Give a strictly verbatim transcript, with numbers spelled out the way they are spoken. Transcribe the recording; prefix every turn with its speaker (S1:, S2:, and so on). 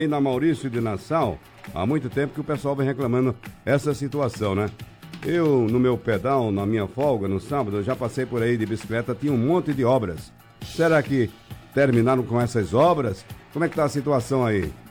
S1: E na Maurício de Nassau, há muito tempo que o pessoal vem reclamando essa situação, né? Eu, no meu pedal, na minha folga, no sábado, eu já passei por aí de bicicleta, tinha um monte de obras. Será que terminaram com essas obras? Como é que tá a situação aí?